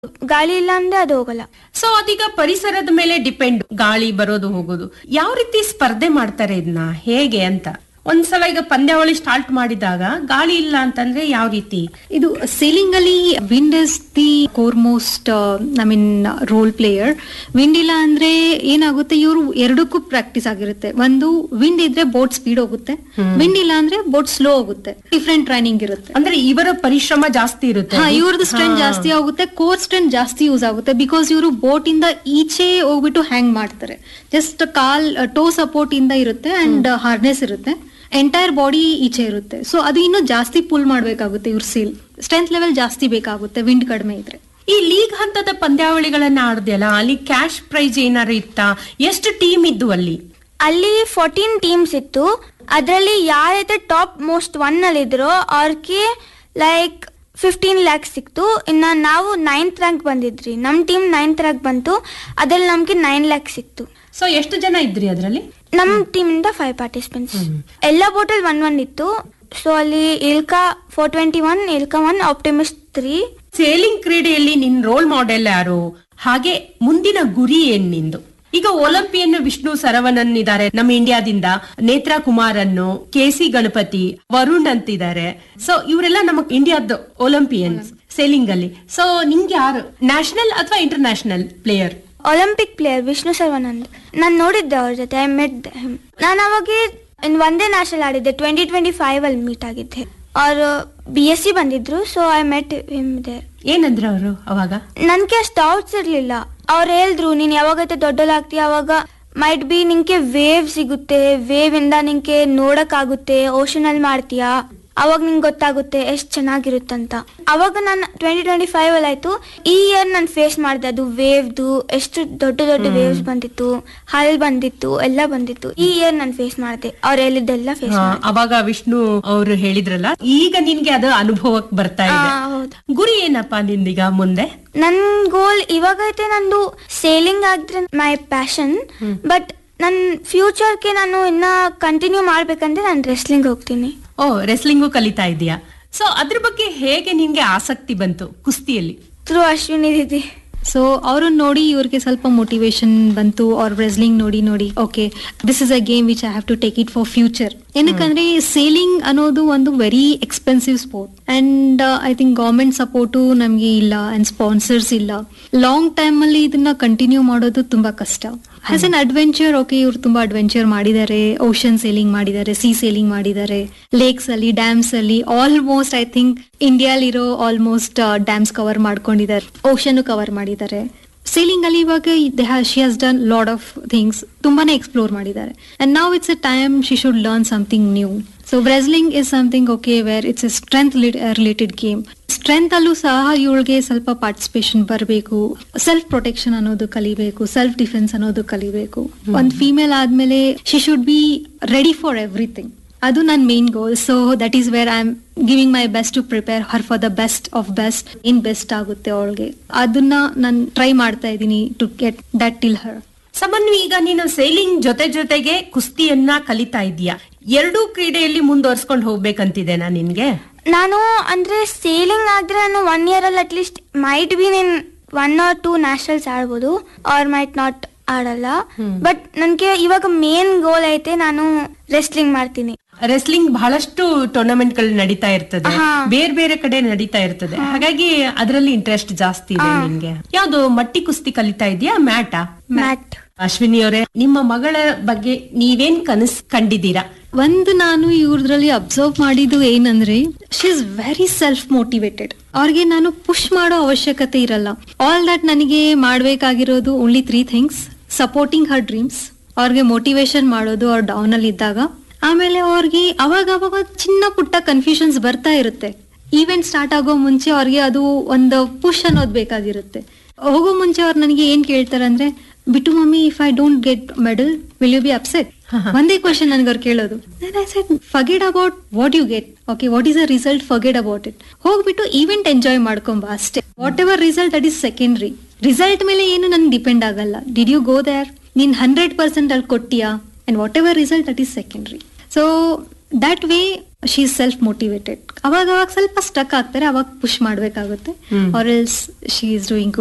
ಗಾಳಿ ಇಲ್ಲ ಅಂದ್ರೆ ಅದು ಹೋಗಲ್ಲ. ಸೊ ಅದೀಗ ಪರಿಸರದ ಮೇಲೆ ಡಿಪೆಂಡ್, ಗಾಳಿ ಬರೋದು ಹೋಗೋದು. ಯಾವ ರೀತಿ ಸ್ಪರ್ಧೆ ಮಾಡ್ತಾರೆ ಇದನ್ನ, ಹೇಗೆ ಅಂತ? ಒಂದ್ಸಲ ಈಗ ಪಂದ್ಯಾವಳಿ ಸ್ಟಾರ್ಟ್ ಮಾಡಿದಾಗ ಗಾಳಿ ಇಲ್ಲ ಅಂತಂದ್ರೆ ಯಾವ ರೀತಿ? ಇದು ಸೇಲಿಂಗ್ ಅಲ್ಲಿ wind is the core most roll player. Wind ಇಲ್ಲ ಅಂದ್ರೆ ಏನಾಗುತ್ತೆ, ಇವರು ಎರಡಕ್ಕೂ ಪ್ರಾಕ್ಟೀಸ್ ಆಗಿರುತ್ತೆ. ಒಂದು ವಿಂಡ್ ಇದ್ರೆ ಬೋಟ್ ಸ್ಪೀಡ್ ಹೋಗುತ್ತೆ, ವಿಂಡ್ ಇಲ್ಲ ಅಂದ್ರೆ ಬೋಟ್ ಸ್ಲೋ ಹೋಗುತ್ತೆ. ಡಿಫ್ರೆಂಟ್ ಟ್ರೈನಿಂಗ್ ಇರುತ್ತೆ. ಅಂದ್ರೆ ಇವರ ಪರಿಶ್ರಮ ಜಾಸ್ತಿ ಇರುತ್ತೆ. ಇವ್ರದ್ದು ಸ್ಟ್ರೆಂತ್ ಜಾಸ್ತಿ ಆಗುತ್ತೆ, ಕೋರ್ ಸ್ಟ್ರೆಂತ್ ಜಾಸ್ತಿ ಯೂಸ್ ಆಗುತ್ತೆ. ಬಿಕಾಸ್ ಇವರು ಬೋಟ್ ಇಂದ ಈಚೆ ಹೋಗ್ಬಿಟ್ಟು ಹ್ಯಾಂಗ್ ಮಾಡ್ತಾರೆ. ಜಸ್ಟ್ ಕಾಲ್ ಟೋ ಸಪೋರ್ಟ್ ಇಂದ ಇರುತ್ತೆ ಅಂಡ್ ಹಾರ್ನೆಸ್ ಇರುತ್ತೆ, ಎಂಟೈರ್ ಬಾಡಿ ಈಚೆ ಇರುತ್ತೆ. ಸೊ ಅದು ಇನ್ನೂ ಜಾಸ್ತಿ ಪುಲ್ ಮಾಡ್ಬೇಕಾಗುತ್ತೆ. ಇವ್ರ ಸೇಲ್ ಸ್ಟ್ರೆಂತ್ ಲೆವೆಲ್ ಜಾಸ್ತಿ ಬೇಕಾಗುತ್ತೆ ವಿಂಡ್ ಕಡಿಮೆ ಇದ್ರೆ. ಈ ಲೀಗ್ ಹಂತದ ಪಂದ್ಯಾವಳಿಗಳನ್ನ ಆಡ್ದೆಯಲ್ಲ, ಅಲ್ಲಿ ಕ್ಯಾಶ್ ಪ್ರೈಸ್ ಏನಾರು ಇತ್ತಾ? ಎಷ್ಟು ಟೀಮ್ ಇದ್ದು ಅಲ್ಲಿ? ಅಲ್ಲಿ 14 ಟೀಮ್ಸ್ ಇತ್ತು. ಅದರಲ್ಲಿ ಯಾರೈతే ಟಾಪ್ ಮೋಸ್ಟ್ 1 ಅಲ್ಲಿ ಇದ್ರೋ ಅವ್ರಿಗೆ ಲೈಕ್ 15 lakhs ಸಿಕ್ತು. ಇನ್ನ ನಾವು 9th ರ್ಯಾಂಕ್ ಬಂದಿದ್ರಿ, ನಮ್ ಟೀಮ್ 9th ರ್ಯಾಂಕ್ ಬಂತು. ಅದ್ರಲ್ಲಿ ನಮ್ಗೆ 9 lakhs ಸಿಕ್ತು. ಸೊ ಎಷ್ಟು ಜನ ಇದ್ರಿ ಅದ್ರಲ್ಲಿ? ನಮ್ ಟೀಮ್ ಇಂದ 5 ಪಾರ್ಟಿಸಿಪೆಂಟ್ಸ್. ಎಲ್ಲ ಬೋಟಲ್ 1-1 ಇತ್ತು. ಸೊ ಅಲ್ಲಿ ಇಲ್ಕಾ 421, ಇಲ್ಕಾ 1, ಆಪ್ಟಿಮಿಸ್ಟ್ 3. ಸೇಲಿಂಗ್ ಕ್ರೀಡೆಯಲ್ಲಿ ನಿನ್ ರೋಲ್ ಮಾಡೆಲ್ ಯಾರು, ಹಾಗೆ ಮುಂದಿನ ಗುರಿ ಏನ್ ನಿಂದು? ಈಗ ಒಲಿಂಪಿಯನ್ ವಿಷ್ಣು ಸರವಣನ್ ಇದ್ದಾರೆ ನಮ್ಮ ಇಂಡಿಯಾದಿಂದ, ನೇತ್ರಾ ಕುಮಾರನ್ನು, ಕೆಸಿ ಗಣಪತಿ, ವರುಣ್ ಅಂತಿದ್ದಾರೆ. ಸೊ ಇವರೆಲ್ಲ ನಮ್ಮ ಇಂಡಿಯಾದ ಒಲಿಂಪಿಯನ್ಸ್ ಸೇಲಿಂಗ್ ಅಲ್ಲಿ. ಸೊ ನಿಂಗೆ ಯಾರು ನ್ಯಾಷನಲ್ ಅಥವಾ international player? Olympic player Vishnu ಸರ್ವನಂದ್. ನಾನು ನೋಡಿದ್ದೆ ಅವ್ರ ಜೊತೆ, ಐ ಮೆಟ್ ಹಿಮ್. ನಾನು ಅವಾಗ ಒಂದೇ ನ್ಯಾಷನಲ್ ಆಡಿದ್ದೆ, 2025 ಅಲ್ಲಿ ಮೀಟ್ ಆಗಿದ್ದೆ. ಅವ್ರು BSc ಬಂದಿದ್ರು. So I met him there. ಏನಂದ್ರೆ ಅವರು ಅವಾಗ? ನನ್ಗೆ ಅಷ್ಟು ಡೌಟ್ಸ್ ಇರ್ಲಿಲ್ಲ. ಅವ್ರು ಹೇಳಿದ್ರು, ನೀನ್ ಯಾವಾಗೈತೆ ದೊಡ್ಡಲಾಗ್ತೀಯ ಅವಾಗ ಮೈಟ್ ಬಿ ನಿಂಗೆ ವೇವ್ ಸಿಗುತ್ತೆ, ವೇವ್ ಇಂದ ನಿಂಗೆ ನೋಡಕ್ ಆಗುತ್ತೆ, ಓಷನ್ ಅಲ್ಲಿ ಮಾಡ್ತೀಯಾ, ಅವಾಗ ನಿಂಗೆ ಗೊತ್ತಾಗುತ್ತೆ ಎಷ್ಟು ಚೆನ್ನಾಗಿರುತ್ತಂತ. ಅವಾಗ ನಾನು 2025 ಅಲ್ಲಿ ಆಯ್ತು. ಈ ಇಯರ್ ನಾನು ಫೇಸ್ ಮಾಡಿದೆ ಅದು ವೇವ್ದು, ಎಷ್ಟು ದೊಡ್ಡ ದೊಡ್ಡ ವೇವ್ಸ್ ಬಂದಿತ್ತು, ಹಲ್ ಬಂದಿತ್ತು, ಎಲ್ಲ ಬಂದಿತ್ತು. ಈ ಇಯರ್ ನಾನು ಫೇಸ್ ಮಾಡಿದೆ, ಅವ್ರು ಹೇಳಿದ್ದೆಲ್ಲ ಫೇಸ್ ಮಾಡಿದೆ. ಅವಾಗ ವಿಷ್ಣು ಅವರು ಹೇಳಿದ್ರಲ್ಲ, ಈಗ ನಿನ್ಗೆ ಅದು ಅನುಭವಕ್ಕೆ ಬರ್ತಾ ಇದೆ. ಹೌದು. ಗುರಿ ಏನಪ್ಪಾ ನಿಂದೀಗ ಮುಂದೆ? ನನ್ ಗೋಲ್ ಇವಾಗೈತೆ ನಂದು ಸೇಲಿಂಗ್ ಆಗಿದ್ರೆ ಮೈ ಪ್ಯಾಷನ್. ಬಟ್ ನನ್ ಫ್ಯೂಚರ್ಗೆ ನಾನು ಇನ್ನ ಕಂಟಿನ್ಯೂ ಮಾಡ್ಬೇಕಂದ್ರೆ ನಾನು ರೆಸ್ಲಿಂಗ್ ಹೋಗ್ತೀನಿ. ಓ, ರೆಸ್ಲಿಂಗು ಕಲಿತಾ ಇದೀಯಾ? ಸೊ ಅದ್ರ ಬಗ್ಗೆ ಹೇಗೆ ನಿನ್ಗೆ ಆಸಕ್ತಿ ಬಂತು ಕುಸ್ತಿಯಲ್ಲಿ? ಥ್ರೂ ಅಶ್ವಿನಿ ದೀದಿ. ಸೊ ಅವ್ರನ್ನ ನೋಡಿ ಇವ್ರಿಗೆ ಸ್ವಲ್ಪ ಮೋಟಿವೇಶನ್ ಬಂತು. ಅವ್ರ ರೆಸ್ಲಿಂಗ್ ನೋಡಿ okay, this is a game which I have to take it for future. ಏನಕ್ಕಂದ್ರೆ selling ಅನ್ನೋದು ಒಂದು very expensive sport and I think government support ನಮ್ಗೆ ಇಲ್ಲ ಅಂಡ್ ಸ್ಪಾನ್ಸರ್ಸ್ ಇಲ್ಲ. ಲಾಂಗ್ ಟೈಮ್ ಅಲ್ಲಿ ಇದನ್ನ ಕಂಟಿನ್ಯೂ ಮಾಡೋದು ತುಂಬಾ ಕಷ್ಟ. ಆಸ್ ಅನ್ ಅಡ್ವೆಂಚರ್, ಓಕೆ, ಇವ್ರು ತುಂಬಾ ಅಡ್ವೆಂಚರ್ ಮಾಡಿದ್ದಾರೆ, ಓಷನ್ ಸೇಲಿಂಗ್ ಮಾಡಿದ್ದಾರೆ, ಸಿ ಸೇಲಿಂಗ್ ಮಾಡಿದ್ದಾರೆ, ಲೇಕ್ಸ್ ಅಲ್ಲಿ, ಡ್ಯಾಮ್ಸ್ ಅಲ್ಲಿ, almost I think ಇಂಡಿಯಾಲಿರೋ almost dams cover ಮಾಡ್ಕೊಂಡಿದ್ದಾರೆ, ಓಷನ್ ಕವರ್ ಮಾಡಿದ್ದಾರೆ. ಸೇಲಿಂಗ್ ಅಲ್ಲಿ ಇವಾಗ she has done lot of things, ತುಂಬಾನೇ ಎಕ್ಸ್ಪ್ಲೋರ್ ಮಾಡಿದ್ದಾರೆ. And now it's a time she should learn something new. So wrestling is something okay where it's A strength related game. Strength ಅಲ್ಲೂ ಸಹ ಇವಳಿಗೆ ಸ್ವಲ್ಪ participation ಬರಬೇಕು, self protection ಅನ್ನೋದು ಕಲಿಬೇಕು, self defence ಅನ್ನೋದು ಕಲಿಬೇಕು. ಒಂದ್ ಫೀಮೇಲ್ ಆದ್ಮೇಲೆ she should be ready for everything. ಅದು ನನ್ನ main goal. So that is where I am giving my best to prepare Har for the best of best. ಏನ್ ಬೆಸ್ಟ್ ಆಗುತ್ತೆ ಅವಳಿಗೆ ಅದನ್ನ ನಾನು ಟ್ರೈ ಮಾಡ್ತಾ ಇದ್ದೀನಿ ಟು ಗೆಟ್ ದಟ್ ಟಿಲ್ ಹರ್. ಸಮನ್ವಿ, ಈಗ ನೀನು ಸೇಲಿಂಗ್ ಜೊತೆಗೆ ಕುಸ್ತಿಯನ್ನ ಕಲಿತಾ ಇದೀಯಾ. ಎರಡೂ ಕ್ರೀಡೆಯಲ್ಲಿ ಮುಂದುವರ್ಸ್ಕೊಂಡು ಹೋಗ್ಬೇಕಂತಿದೆನಾ ನಿನ್ಗೆ? ನಾನು ಅಂದ್ರೆ ಸೇಲಿಂಗ್ ಆದ್ರೆ ನಾನು 1 year ಅಲ್ಲಿ ಅಟ್ಲೀಸ್ಟ್ ಮೈಟ್ ಬಿ ನೀನ್ 1 or 2 ನ್ಯಾಷನಲ್ಸ್ ಆಡ್ಬೋದು, ಆರ್ ಮೈಟ್ ನಾಟ್ ಆಡಲ್ಲ. ಬಟ್ ನನ್ಗೆ ಇವಾಗ ಮೇನ್ ಗೋಲ್ ಐತೆ, ನಾನು ರೆಸ್ಲಿಂಗ್ ಮಾಡ್ತೀನಿ. ರೆಸ್ಲಿಂಗ್ ಬಹಳಷ್ಟು ಟೂರ್ನಮೆಂಟ್ ಗಳು ನಡೀತಾ ಇರ್ತದೆ, ಬೇರೆ ಬೇರೆ ಕಡೆ ನಡೀತಾ ಇರ್ತದೆ, ಹಾಗಾಗಿ ಅದರಲ್ಲಿ ಇಂಟ್ರೆಸ್ಟ್ ಜಾಸ್ತಿ ಇದೆ ನಿನ್ಗೆ. ಯಾವ್ದು ಮಟ್ಟಿ ಕುಸ್ತಿ ಕಲಿತಾ ಇದೆಯಾ, ಮ್ಯಾಟಾ? ಮ್ಯಾಟ್. ಅಶ್ವಿನಿ ಅವರೇ, ನಿಮ್ಮ ಮಗಳ ಬಗ್ಗೆ ನೀವೇನ್ ಕನಸು ಕಂಡಿದ್ದೀರಾ? ಒಂದು ನಾನು ಇವ್ರದ್ರಲ್ಲಿ ಅಬ್ಸರ್ವ್ ಮಾಡಿದ್ದು ಏನಂದ್ರೆ, she is very self motivated. ಅವ್ರಿಗೆ ನಾನು ಪುಷ್ ಮಾಡೋ ಅವಶ್ಯಕತೆ ಇರಲ್ಲ. ಆಲ್ ದಟ್ ನನಗೆ ಮಾಡ್ಬೇಕಾಗಿರೋದು ಓನ್ಲಿ 3 things: ಸಪೋರ್ಟಿಂಗ್ ಹರ್ ಡ್ರೀಮ್ಸ್, ಅವ್ರಿಗೆ ಮೋಟಿವೇಶನ್ ಮಾಡೋದು ಅವ್ರು ಡೌನ್ ಅಲ್ಲಿ ಇದ್ದಾಗ, ಆಮೇಲೆ ಅವ್ರಿಗೆ ಅವಾಗ ಚಿನ್ನ ಪುಟ್ಟ ಕನ್ಫ್ಯೂಷನ್ಸ್ ಬರ್ತಾ ಇರುತ್ತೆ. ಈವೆಂಟ್ ಸ್ಟಾರ್ಟ್ ಆಗೋ ಮುಂಚೆ ಅವ್ರಿಗೆ ಅದು ಒಂದು ಪುಷ್ ಅನ್ನೋದು ಬೇಕಾಗಿರುತ್ತೆ. ಹೋಗೋ ಮುಂಚೆ ಅವ್ರು ನನಗೆ ಏನ್ ಕೇಳ್ತಾರೆ ಅಂದ್ರೆ, ಬಿಟ್ಟು mummy, if I don't get medal will you B upset? ಒಂದೇ ಕ್ವಶನ್ ನನ್ಗೆ ಅವ್ರು ಕೇಳೋದು. I said, forget about what you get, okay, what is the result, forget about it. ಹೋಗ್ಬಿಟ್ಟು ಈವೆಂಟ್ ಎಂಜಾಯ್ ಮಾಡ್ಕೊಂಬ ಅಷ್ಟೇ. What ever result that is secondary. Result ಮೇಲೆ ಏನು ನನ್ಗೆ depend ಆಗಲ್ಲ. ಡಿಡ್ ಯು ಗೋ ದೇರ್, ನೀನ್ 100% ಅಲ್ಲಿ ಕೊಟ್ಟಿಯಾ, and what ever result that is secondary. So that way she is self motivated. ಅವಾಗ ಸ್ವಲ್ಪ ಸ್ಟಕ್ ಆಗ್ತಾರೆ, ಅವಾಗ ಪುಷ್ ಮಾಡ್ಬೇಕಾಗುತ್ತೆ. R else she is doing